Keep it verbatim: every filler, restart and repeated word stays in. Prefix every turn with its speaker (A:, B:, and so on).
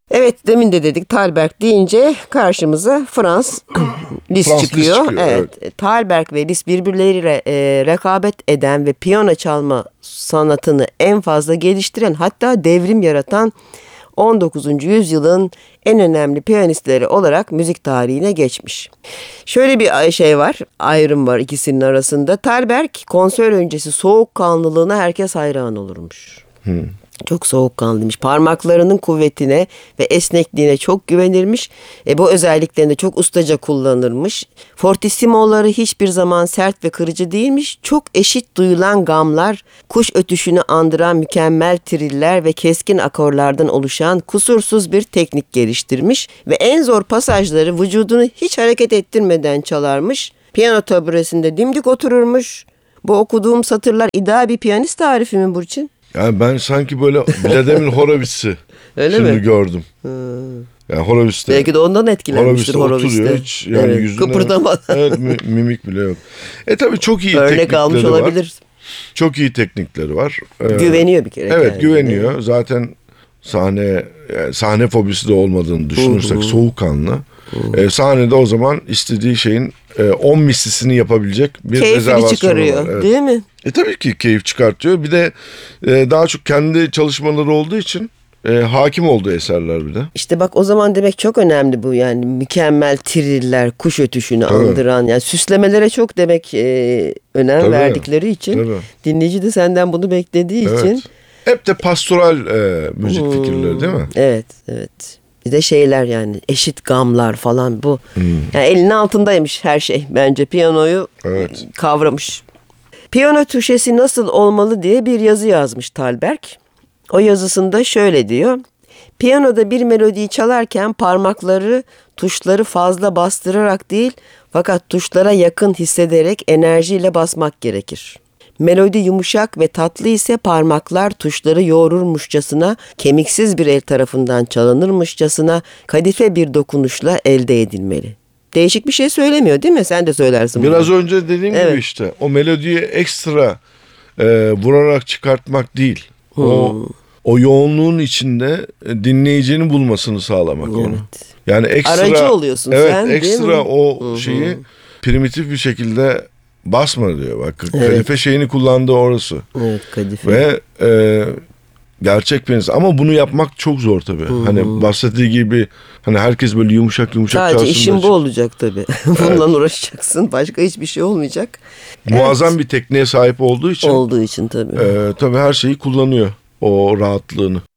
A: Evet, demin de dedik Thalberg deyince karşımıza Frans Liszt
B: Frans
A: çıkıyor.
B: Liszt çıkıyor,
A: Evet. evet. Thalberg ve Liszt birbirleriyle e, rekabet eden ve piyano çalma sanatını en fazla geliştiren, hatta devrim yaratan on dokuzuncu yüzyılın en önemli piyanistleri olarak müzik tarihine geçmiş. Şöyle bir şey var, ayrım var ikisinin arasında. Thalberg konser öncesi soğukkanlılığına herkes hayran olurmuş. Hmm. Çok soğukkanlıymış. Parmaklarının kuvvetine ve esnekliğine çok güvenirmiş. E, bu özelliklerini çok ustaca kullanırmış. Fortissimoları hiçbir zaman sert ve kırıcı değilmiş. Çok eşit duyulan gamlar, kuş ötüşünü andıran mükemmel triller ve keskin akorlardan oluşan kusursuz bir teknik geliştirmiş. Ve en zor pasajları vücudunu hiç hareket ettirmeden çalarmış. Piyano taburesinde dimdik otururmuş. Bu okuduğum satırlar ideal bir piyanist tarifi mi Burçin?
B: Yani ben sanki böyle Vladimir Horowitz'i şimdi mi? gördüm. Hmm. Yani Horowitz'te.
A: Belki de ondan etkilenmiştir Horowitz'te.
B: Oturuyor hiç yani
A: evet,
B: yüzünde.
A: Kıpırdamadan.
B: Evet, mimik bile yok. E tabii çok iyi
A: Örnek
B: teknikleri
A: almış
B: var.
A: olabilir.
B: Çok iyi teknikleri var. Ee,
A: güveniyor bir kere.
B: Evet
A: yani.
B: güveniyor. Evet. Zaten sahne yani sahne fobisi de olmadığını düşünürsek uh-huh. soğukkanlı. Uh-huh. Ee, sahnede o zaman istediği şeyin on mislisini yapabilecek bir rezervasyonu var.
A: çıkarıyor
B: evet.
A: değil mi?
B: E tabii ki keyif çıkartıyor. Bir de e, daha çok kendi çalışmaları olduğu için e, hakim olduğu eserler bir de.
A: İşte bak o zaman demek çok önemli bu, yani mükemmel triller, kuş ötüşünü tabii. andıran, yani süslemelere çok demek e, önem tabii. verdikleri için tabii. dinleyici de senden bunu beklediği evet. için.
B: Hep de pastoral e, müzik hmm. fikirleri değil mi?
A: Evet, evet. Bir de şeyler yani eşit gamlar falan bu. Hmm. Yani elinin altındaymış her şey bence, piyanoyu evet. kavramış. Piyano tuşesi nasıl olmalı diye bir yazı yazmış Thalberg. O yazısında şöyle diyor. Piyanoda bir melodiyi çalarken parmakları tuşları fazla bastırarak değil, fakat tuşlara yakın hissederek enerjiyle basmak gerekir. Melodi yumuşak ve tatlı ise parmaklar tuşları yoğururmuşçasına, kemiksiz bir el tarafından çalınırmışçasına kadife bir dokunuşla elde edilmeli. Değişik bir şey söylemiyor değil mi? Sen de söylersin bunu.
B: Biraz önce dediğim evet. gibi işte o melodiyi ekstra e, vurarak çıkartmak değil. Hmm. O o yoğunluğun içinde dinleyicinin bulmasını sağlamak evet. onu. Yani ekstra
A: aracı oluyorsun
B: evet,
A: sen
B: ekstra
A: değil mi?
B: o Hı-hı. şeyi primitif bir şekilde basma diyor. Bak evet. kadife şeyini kullandığı orası.
A: Evet, kadife.
B: Ve e, gerçek piyanist. Ama bunu yapmak çok zor tabii. Hı-hı. Hani bahsettiği gibi hani herkes böyle yumuşak yumuşak
A: sadece
B: çalsın.
A: Sadece işin bu olacak tabii. Bununla evet. uğraşacaksın. Başka hiçbir şey olmayacak.
B: Muazzam
A: evet.
B: bir tekniğe sahip olduğu için.
A: Olduğu için tabii.
B: E, tabii her şeyi kullanıyor. O rahatlığını.